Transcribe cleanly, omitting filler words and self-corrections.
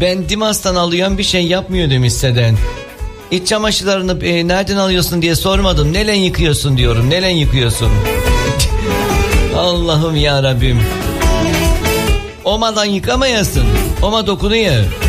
Ben Dimas'tan alıyorum, bir şey yapmıyor demiş Seden. İç çamaşırlarını nereden alıyorsun diye sormadım. Nelen yıkıyorsun diyorum. Nelen yıkıyorsun? Allah'ım ya Rabbim. Oma'dan yıkamayasın. Oma dokunuyor.